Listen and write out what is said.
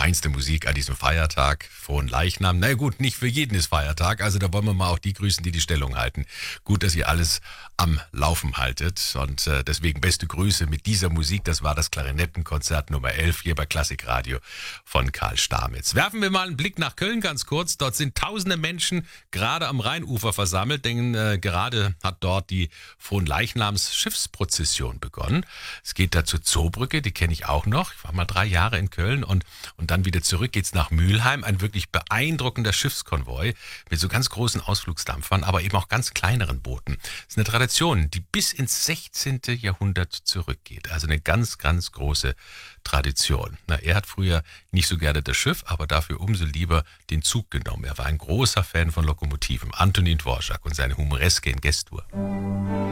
feinste Musik an diesem Feiertag, Frohen Leichnam. Na gut, nicht für jeden ist Feiertag, also da wollen wir mal auch die grüßen, die die Stellung halten. Gut, dass ihr alles am Laufen haltet und deswegen beste Grüße mit dieser Musik. Das war das Klarinettenkonzert Nummer 11 hier bei Klassikradio von Karl Stamitz. Werfen wir mal einen Blick nach Köln ganz kurz. Dort sind tausende Menschen gerade am Rheinufer versammelt, denn gerade hat dort die Fronleichnams Schiffsprozession begonnen. Es geht da zur Zoobrücke, die kenne ich auch noch. Ich war mal 3 Jahre in Köln und dann wieder zurück geht's nach Mülheim. Ein wirklich beeindruckender Schiffskonvoi mit so ganz großen Ausflugsdampfern, aber eben auch ganz kleineren Booten. Das ist eine Tradition, die bis ins 16. Jahrhundert zurückgeht. Also eine ganz, ganz große Tradition. Er hat früher nicht so gerne das Schiff, aber dafür umso lieber den Zug genommen. Er war ein großer Fan von Lokomotiven. Antonin Dvorak und seine Humoreske in Gestur.